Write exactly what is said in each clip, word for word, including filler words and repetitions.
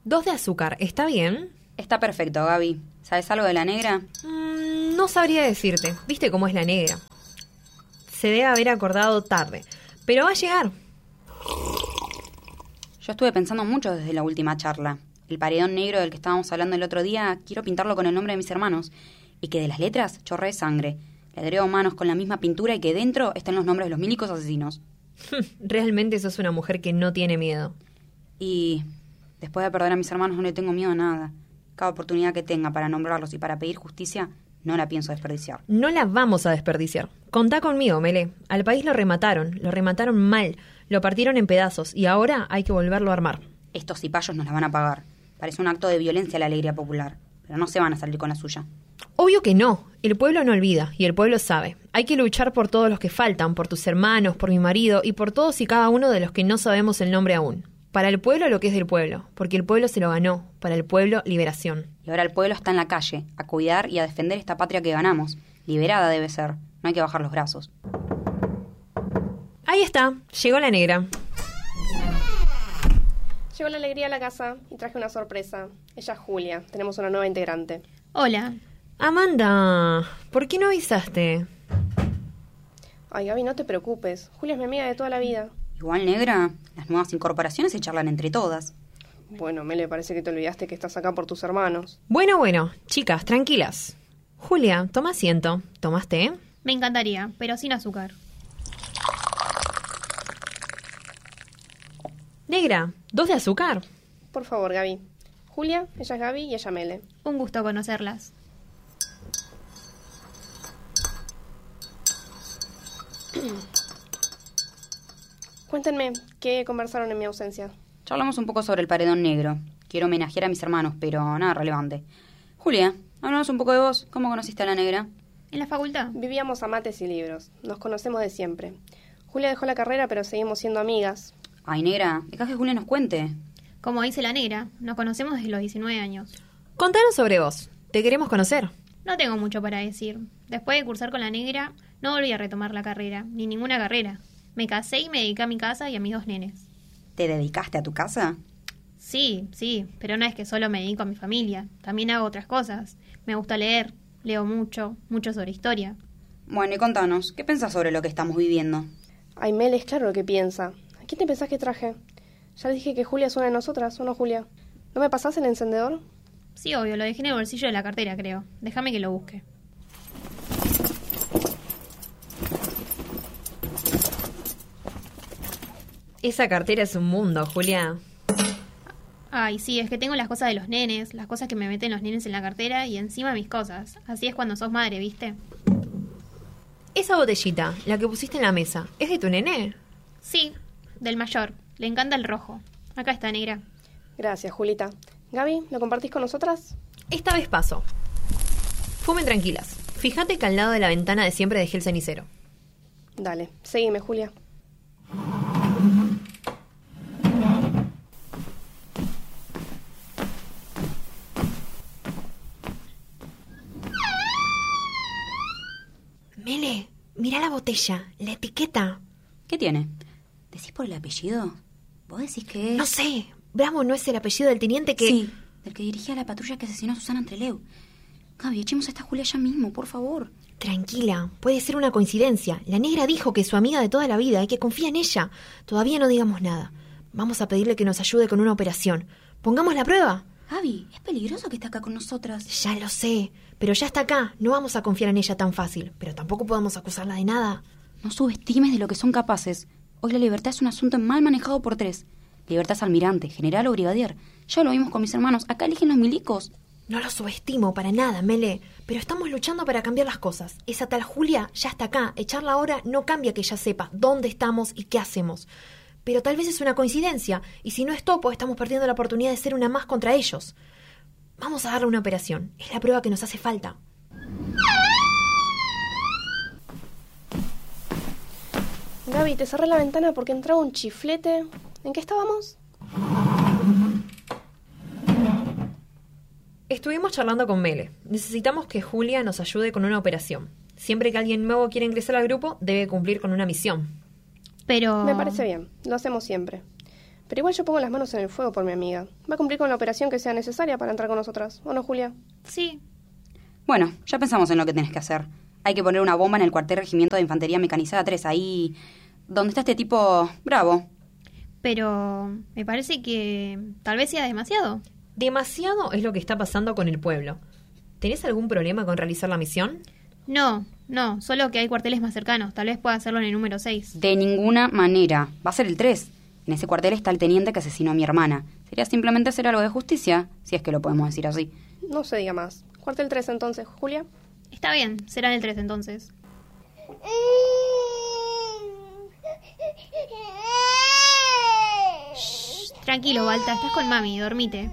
Dos de azúcar, ¿está bien? Está perfecto, Gaby. ¿Sabes algo de la negra? Mm, no sabría decirte. ¿Viste cómo es la negra? Se debe haber acordado tarde, pero va a llegar. Yo estuve pensando mucho desde la última charla. El paredón negro del que estábamos hablando el otro día, quiero pintarlo con el nombre de mis hermanos. Y que de las letras chorree sangre. Le agrego manos con la misma pintura y que dentro estén los nombres de los milicos asesinos. Realmente sos una mujer que no tiene miedo. Y después de perder a mis hermanos no le tengo miedo a nada. Cada oportunidad que tenga para nombrarlos y para pedir justicia, no la pienso desperdiciar. No la vamos a desperdiciar. Contá conmigo, Mele. Al país lo remataron, lo remataron mal, lo partieron en pedazos y ahora hay que volverlo a armar. Estos cipayos nos la van a pagar. Parece un acto de violencia la alegría popular, pero no se van a salir con la suya. Obvio que no. El pueblo no olvida y el pueblo sabe. Hay que luchar por todos los que faltan, por tus hermanos, por mi marido y por todos y cada uno de los que no sabemos el nombre aún. Para el pueblo lo que es del pueblo, porque el pueblo se lo ganó. Para el pueblo, liberación. Y ahora el pueblo está en la calle, a cuidar y a defender esta patria que ganamos. Liberada debe ser. No hay que bajar los brazos. Ahí está. Llegó la negra. Llegó la alegría a la casa y traje una sorpresa. Ella es Julia. Tenemos una nueva integrante. Hola. Amanda, ¿por qué no avisaste? Ay, Gaby, no te preocupes. Julia es mi amiga de toda la vida. Igual, negra, las nuevas incorporaciones se charlan entre todas. Bueno, Mele, parece que te olvidaste que estás acá por tus hermanos. Bueno, bueno, chicas, tranquilas. Julia, toma asiento. ¿Tomaste? Me encantaría, pero sin azúcar. Negra, ¿dos de azúcar? Por favor, Gaby. Julia, ella es Gaby y ella Mele. Un gusto conocerlas. Cuéntenme, ¿qué conversaron en mi ausencia? Charlamos un poco sobre el paredón negro. Quiero homenajear a mis hermanos, pero nada relevante. Julia, háblanos un poco de vos. ¿Cómo conociste a la negra? ¿En la facultad? Vivíamos a mates y libros. Nos conocemos de siempre. Julia dejó la carrera, pero seguimos siendo amigas. Ay, negra, dejá que Julia nos cuente. Como dice la negra, nos conocemos desde los diecinueve años. Contanos sobre vos. Te queremos conocer. No tengo mucho para decir. Después de cursar con la negra, no volví a retomar la carrera, ni ninguna carrera. Me casé y me dediqué a mi casa y a mis dos nenes. ¿Te dedicaste a tu casa? Sí, sí, pero no es que solo me dedico a mi familia. También hago otras cosas. Me gusta leer, leo mucho, mucho sobre historia. Bueno, y contanos, ¿qué pensás sobre lo que estamos viviendo? Ay, Mele, es claro lo que piensa. ¿A quién te pensás que traje? Ya les dije que Julia es una de nosotras, ¿o no, Julia? ¿No me pasás el encendedor? Sí, obvio, lo dejé en el bolsillo de la cartera, creo. Déjame que lo busque. Esa cartera es un mundo, Julia. Ay, sí, es que tengo las cosas de los nenes, las cosas que me meten los nenes en la cartera y encima mis cosas. Así es cuando sos madre, ¿viste? Esa botellita, la que pusiste en la mesa, ¿es de tu nene? Sí, del mayor. Le encanta el rojo. Acá está, negra. Gracias, Julita. Gaby, ¿lo compartís con nosotras? Esta vez paso. Fumen tranquilas. Fíjate que al lado de la ventana de siempre dejé el cenicero. Dale, seguime, Julia. Mele, mira la botella, la etiqueta. ¿Qué tiene? ¿Decís por el apellido? ¿Vos decís que es...? No sé, Bravo no es el apellido del teniente que... Sí, del que dirigía la patrulla que asesinó a Susana Entreleu. Gaby, echemos a esta Julia ya mismo, por favor. Tranquila, puede ser una coincidencia. La negra dijo que es su amiga de toda la vida y que confía en ella. Todavía no digamos nada. Vamos a pedirle que nos ayude con una operación. ¿Pongamos la prueba? Gaby, es peligroso que esté acá con nosotras. Ya lo sé, pero ya está acá. No vamos a confiar en ella tan fácil, pero tampoco podemos acusarla de nada. No subestimes de lo que son capaces. Hoy la libertad es un asunto mal manejado por tres. Libertad es almirante, general o brigadier. Ya lo vimos con mis hermanos. Acá eligen los milicos. No lo subestimo para nada, Mele, pero estamos luchando para cambiar las cosas. Esa tal Julia ya está acá. Echarla ahora no cambia que ella sepa dónde estamos y qué hacemos. Pero tal vez es una coincidencia, y si no es topo, estamos perdiendo la oportunidad de ser una más contra ellos. Vamos a darle una operación. Es la prueba que nos hace falta. Gaby, te cerré la ventana porque entraba un chiflete. ¿En qué estábamos? Estuvimos charlando con Mele. Necesitamos que Julia nos ayude con una operación. Siempre que alguien nuevo quiera ingresar al grupo, debe cumplir con una misión. Pero... Me parece bien, lo hacemos siempre. Pero igual yo pongo las manos en el fuego por mi amiga. Va a cumplir con la operación que sea necesaria para entrar con nosotras. ¿O no, Julia? Sí. Bueno, ya pensamos en lo que tenés que hacer. Hay que poner una bomba en el cuartel Regimiento de Infantería Mecanizada tres, ahí donde está este tipo bravo. Pero me parece que tal vez sea demasiado. Demasiado es lo que está pasando con el pueblo. ¿Tenés algún problema con realizar la misión? No, no, solo que hay cuarteles más cercanos. Tal vez pueda hacerlo en el número seis. De ninguna manera. Va a ser el tres. En ese cuartel está el teniente que asesinó a mi hermana. Sería simplemente hacer algo de justicia, si es que lo podemos decir así. No se diga más. Cuartel tres entonces, Julia. Está bien, será el tres entonces. Shh, tranquilo, Balta, estás con mami, dormite.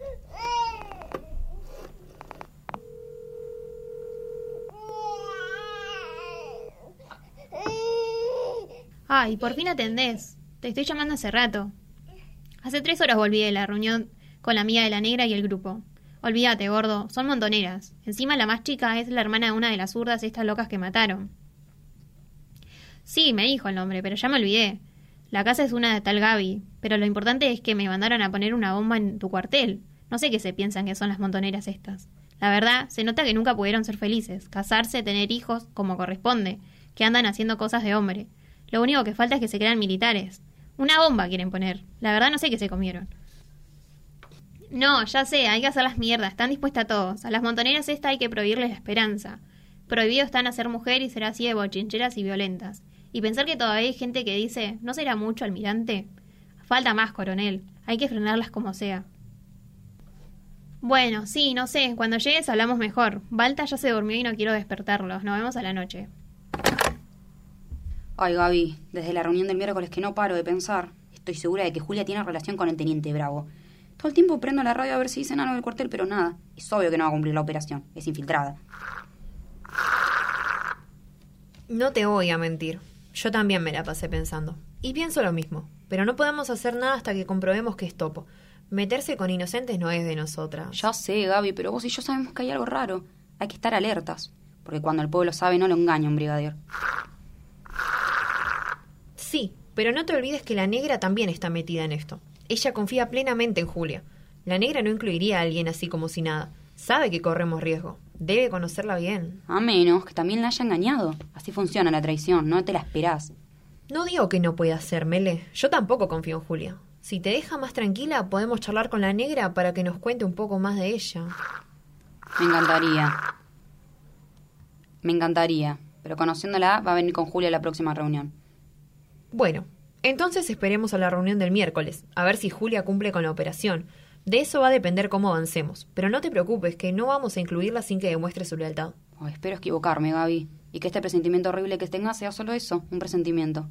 Ay, por fin atendés. Te estoy llamando hace rato. Hace tres horas volví de la reunión con la amiga de la negra y el grupo. Olvídate, gordo, son montoneras. Encima la más chica es la hermana de una de las zurdas estas locas que mataron. Sí, me dijo el nombre, pero ya me olvidé. La casa es una de tal Gaby, pero lo importante es que me mandaron a poner una bomba en tu cuartel. No sé qué se piensan que son las montoneras estas. La verdad, se nota que nunca pudieron ser felices, casarse, tener hijos, como corresponde, que andan haciendo cosas de hombre. Lo único que falta es que se crean militares. Una bomba quieren poner. La verdad no sé qué se comieron. No, ya sé, hay que hacer las mierdas. Están dispuestas a todos. A las montoneras esta hay que prohibirles la esperanza. Prohibido están a ser mujer y ser así de bochincheras y violentas. Y pensar que todavía hay gente que dice, ¿no será mucho, almirante? Falta más, coronel. Hay que frenarlas como sea. Bueno, sí, no sé. Cuando llegues hablamos mejor. Balta ya se durmió y no quiero despertarlos. Nos vemos a la noche. Ay, Gaby, desde la reunión del miércoles que no paro de pensar. Estoy segura de que Julia tiene relación con el teniente Bravo. Todo el tiempo prendo la radio a ver si dicen algo del cuartel, pero nada. Es obvio que no va a cumplir la operación. Es infiltrada. No te voy a mentir. Yo también me la pasé pensando. Y pienso lo mismo. Pero no podemos hacer nada hasta que comprobemos que es topo. Meterse con inocentes no es de nosotras. Ya sé, Gaby, pero vos y yo sabemos que hay algo raro. Hay que estar alertas. Porque cuando el pueblo sabe, no lo engaña un brigadier. Sí, pero no te olvides que la negra también está metida en esto. Ella confía plenamente en Julia. La negra no incluiría a alguien así como si nada. Sabe que corremos riesgo. Debe conocerla bien. A menos que también la haya engañado. Así funciona la traición, no te la esperás. No digo que no pueda ser, Mele. Yo tampoco confío en Julia. Si te deja más tranquila, podemos charlar con la negra para que nos cuente un poco más de ella. Me encantaría. Me encantaría. Pero conociéndola, va a venir con Julia a la próxima reunión. Bueno, entonces esperemos a la reunión del miércoles, a ver si Julia cumple con la operación. De eso va a depender cómo avancemos. Pero no te preocupes, que no vamos a incluirla sin que demuestre su lealtad. Oh, espero equivocarme, Gaby. Y que este presentimiento horrible que tenga sea solo eso, un presentimiento.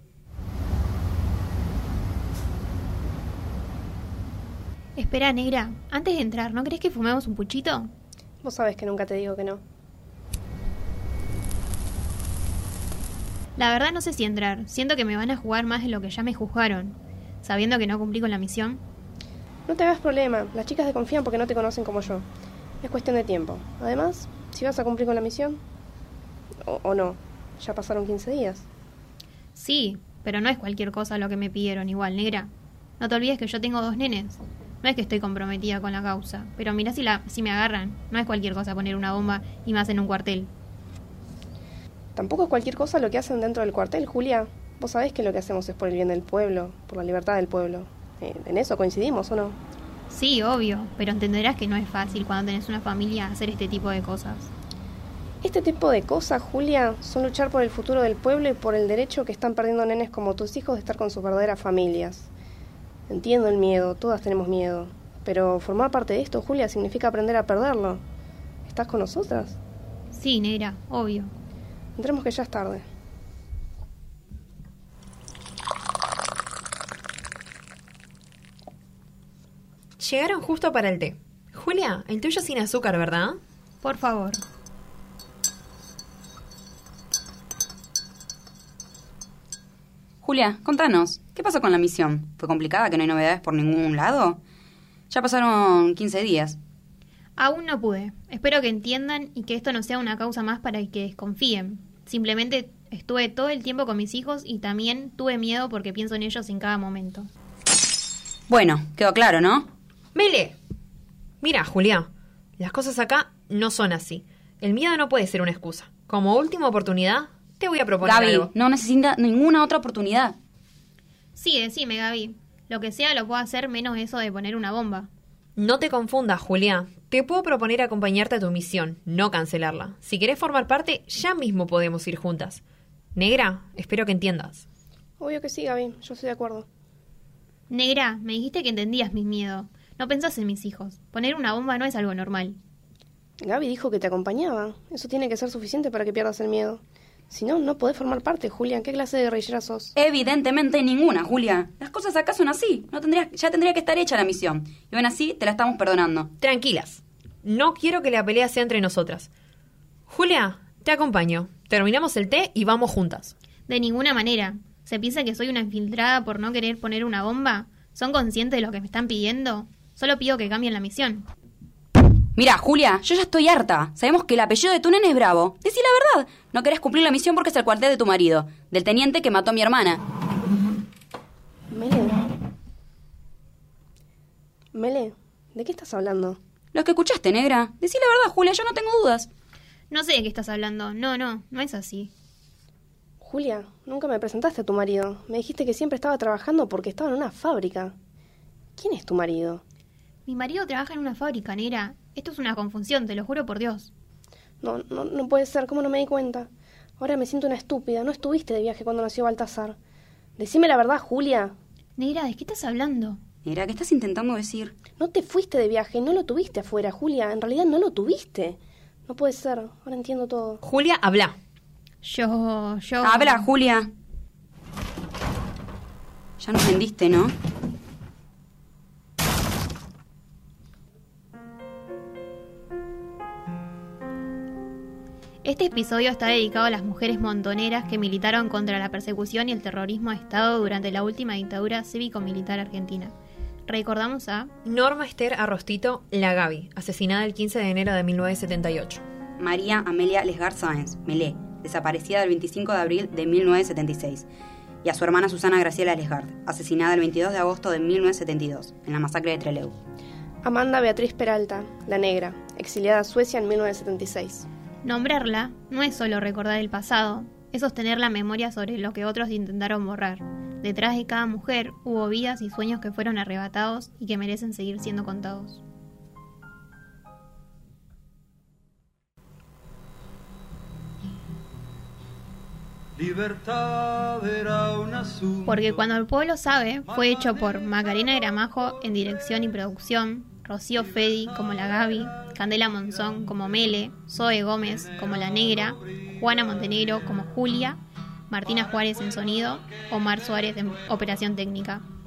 Espera, negra. Antes de entrar, ¿no crees que fumemos un puchito? Vos sabés que nunca te digo que no. La verdad no sé si entrar. Siento que me van a jugar más de lo que ya me juzgaron. Sabiendo que no cumplí con la misión. No te hagas problema. Las chicas te confían porque no te conocen como yo. Es cuestión de tiempo. Además, si vas a cumplir con la misión... O, o no. Ya pasaron quince días. Sí, pero no es cualquier cosa lo que me pidieron igual, negra. No te olvides que yo tengo dos nenes. No es que estoy comprometida con la causa. Pero mirá si, la, si me agarran. No es cualquier cosa poner una bomba y más en un cuartel. Tampoco es cualquier cosa lo que hacen dentro del cuartel, Julia. Vos sabés que lo que hacemos es por el bien del pueblo, por la libertad del pueblo. Eh, ¿En eso coincidimos o no? Sí, obvio, pero entenderás que no es fácil cuando tenés una familia hacer este tipo de cosas. Este tipo de cosas, Julia, son luchar por el futuro del pueblo y por el derecho que están perdiendo nenes como tus hijos de estar con sus verdaderas familias. Entiendo el miedo, todas tenemos miedo. Pero formar parte de esto, Julia, significa aprender a perderlo. ¿Estás con nosotras? Sí, negra, obvio. Entremos que ya es tarde. Llegaron justo para el té. Julia, el tuyo sin azúcar, ¿verdad? Por favor. Julia, contanos, ¿qué pasó con la misión? ¿Fue complicada, que no hay novedades por ningún lado? Ya pasaron quince días. Aún no pude. Espero que entiendan y que esto no sea una causa más para que desconfíen. Simplemente estuve todo el tiempo con mis hijos y también tuve miedo porque pienso en ellos en cada momento. Bueno, quedó claro, ¿no? Mele, mira, Julia, las cosas acá no son así. El miedo no puede ser una excusa. Como última oportunidad, te voy a proponer Gaby, algo. no necesita ninguna otra oportunidad. Sí, decime, Gaby. Lo que sea lo puedo hacer menos eso de poner una bomba. No te confundas, Julia. Te puedo proponer acompañarte a tu misión, no cancelarla. Si querés formar parte, ya mismo podemos ir juntas. Negra, espero que entiendas. Obvio que sí, Gaby, yo estoy de acuerdo. Negra, me dijiste que entendías mi miedo. No pensás en mis hijos. Poner una bomba no es algo normal. Gaby dijo que te acompañaba. Eso tiene que ser suficiente para que pierdas el miedo. Si no, no podés formar parte, Julia. ¿Qué clase de guerrillera sos? Evidentemente ninguna, Julia. Las cosas acá son así. No tendrías, ya tendría que estar hecha la misión. Y aún así, te la estamos perdonando. Tranquilas. No quiero que la pelea sea entre nosotras. Julia, te acompaño. Terminamos el té y vamos juntas. De ninguna manera. ¿Se piensa que soy una infiltrada por no querer poner una bomba? ¿Son conscientes de lo que me están pidiendo? Solo pido que cambien la misión. Mira, Julia, yo ya estoy harta. Sabemos que el apellido de tu nene es Bravo. Decí la verdad. No querés cumplir la misión porque es el cuartel de tu marido, del teniente que mató a mi hermana. Mele. Mele, ¿de qué estás hablando? Lo que escuchaste, negra. Decí la verdad, Julia, yo no tengo dudas. No sé de qué estás hablando. No, no, no es así. Julia, nunca me presentaste a tu marido. Me dijiste que siempre estaba trabajando porque estaba en una fábrica. ¿Quién es tu marido? Mi marido trabaja en una fábrica, negra. Esto es una confusión, te lo juro por Dios. No, no, no puede ser, ¿cómo no me di cuenta? Ahora me siento una estúpida. No estuviste de viaje cuando nació Baltasar. Decime la verdad, Julia. Negra, ¿de qué estás hablando? Negra, ¿qué estás intentando decir? No te fuiste de viaje, no lo tuviste afuera, Julia. En realidad no lo tuviste. No puede ser, ahora entiendo todo. Julia, habla. Yo, yo... Habla, Julia. Ya nos vendiste, ¿no? Este episodio está dedicado a las mujeres montoneras que militaron contra la persecución y el terrorismo de Estado durante la última dictadura cívico-militar argentina. Recordamos a... Norma Esther Arrostito, la Gaby, asesinada el quince de enero de mil novecientos setenta y ocho. María Amelia Lesgar Sáenz, Melé, desaparecida el veinticinco de abril de mil novecientos setenta y seis. Y a su hermana Susana Graciela Lesgard, asesinada el veintidós de agosto de mil novecientos setenta y dos, en la masacre de Trelew. Amanda Beatriz Peralta, la Negra, exiliada a Suecia en mil novecientos setenta y seis. Nombrarla no es solo recordar el pasado, es sostener la memoria sobre lo que otros intentaron borrar. Detrás de cada mujer hubo vidas y sueños que fueron arrebatados y que merecen seguir siendo contados. Libertad era un asunto. Porque cuando el pueblo sabe fue hecho por Macarena Gramajo en dirección y producción, Rocío Fedi como la Gaby, Candela Monzón como Mele, Zoe Gómez como la Negra, Juana Montenegro como Julia, Martina Juárez en sonido, Omar Suárez en operación técnica.